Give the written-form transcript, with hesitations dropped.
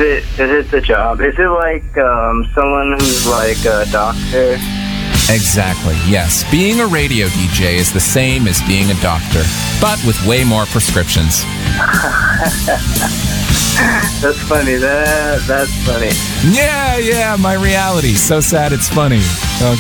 it the job? Is it like someone who's like a doctor? Exactly, yes. Being a radio DJ is the same as being a doctor, but with way more prescriptions. That's funny. That's funny. Yeah, my reality. So sad it's funny.